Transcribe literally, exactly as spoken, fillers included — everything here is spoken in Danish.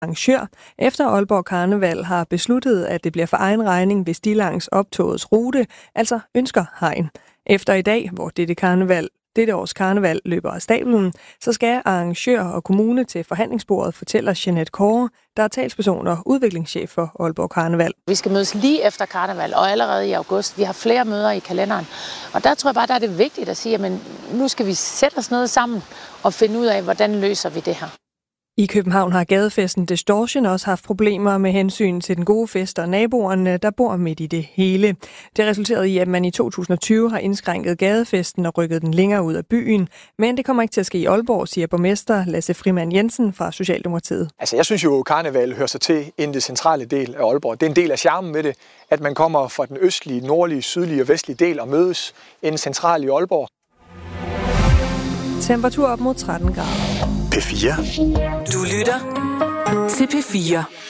arrangør, efter Aalborg Karneval har besluttet, at det bliver for egen regning, hvis de langs optogets rute, altså ønsker hegn. Efter i dag, hvor dette karneval Dette års karneval løber af stablen, så skal arrangør og kommune til forhandlingsbordet, fortæller Jeanette Kåre, der er talsperson og udviklingschef for Aalborg Karneval. Vi skal mødes lige efter karneval, og allerede i august. Vi har flere møder i kalenderen. Og der tror jeg bare, der er det vigtigt at sige, at nu skal vi sætte os ned sammen og finde ud af, hvordan løser vi det her. I København har gadefesten Distortion også haft problemer med hensyn til den gode fest og naboerne, der bor midt i det hele. Det resulterede i, at man i to tusind og tyve har indskrænket gadefesten og rykket den længere ud af byen. Men det kommer ikke til at ske i Aalborg, siger borgmester Lasse Frimand Jensen fra Socialdemokratiet. Altså, jeg synes jo, at karneval hører sig til i den centrale del af Aalborg. Det er en del af charmen med det, at man kommer fra den østlige, nordlige, sydlige og vestlige del og mødes i den centrale i Aalborg. Temperatur op mod tretten grader. P fire. Du lytter til P fire.